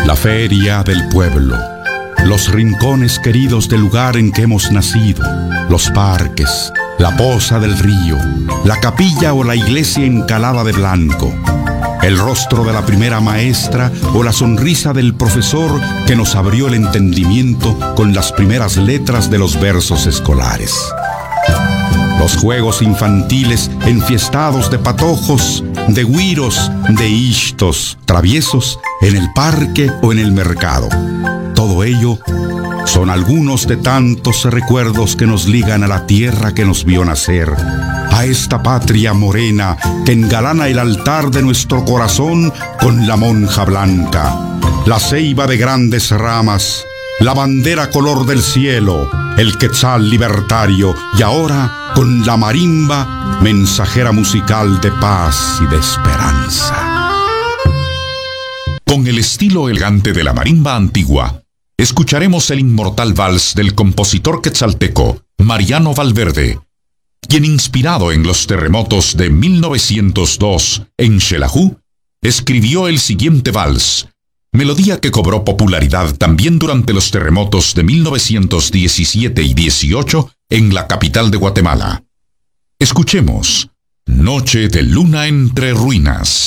La feria del pueblo, los rincones queridos del lugar en que hemos nacido, los parques, la poza del río, la capilla o la iglesia encalada de blanco, el rostro de la primera maestra o la sonrisa del profesor que nos abrió el entendimiento con las primeras letras de los versos escolares. Los juegos infantiles enfiestados de patojos, de güiros, de ishtos, traviesos, en el parque o en el mercado. Todo ello son algunos de tantos recuerdos que nos ligan a la tierra que nos vio nacer, a esta patria morena que engalana el altar de nuestro corazón con la monja blanca, la ceiba de grandes ramas, la bandera color del cielo, el quetzal libertario y ahora con la marimba, mensajera musical de paz y de esperanza. Con el estilo elegante de la marimba antigua, escucharemos el inmortal vals del compositor quetzalteco Mariano Valverde, quien, inspirado en los terremotos de 1902 en Xelajú, escribió el siguiente vals, melodía que cobró popularidad también durante los terremotos de 1917 y 18 en la capital de Guatemala. Escuchemos Noche de Luna entre Ruinas.